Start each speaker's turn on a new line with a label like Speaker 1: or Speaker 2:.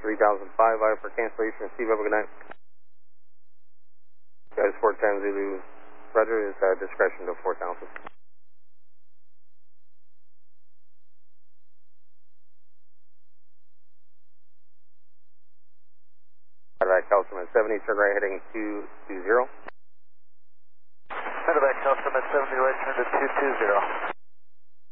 Speaker 1: 3005, I for cancellation, receive, have a good night. Guys, 410 Zulu, Roger, is discretion to 4000. Medevac California 70, turn right heading 220.
Speaker 2: Medevac California 70, right turn to 220.